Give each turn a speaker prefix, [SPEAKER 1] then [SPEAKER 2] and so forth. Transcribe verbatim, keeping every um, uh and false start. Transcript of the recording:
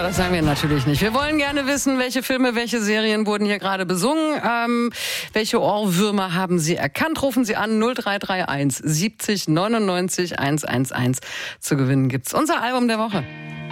[SPEAKER 1] das sagen wir natürlich nicht. Wir wollen gerne wissen, welche Filme, welche Serien wurden hier gerade besungen. Ähm, welche Ohrwürmer haben Sie erkannt? Rufen Sie an null drei drei eins siebzig neunundneunzig hundertundzehn. Zu gewinnen gibt's unser Album der Woche.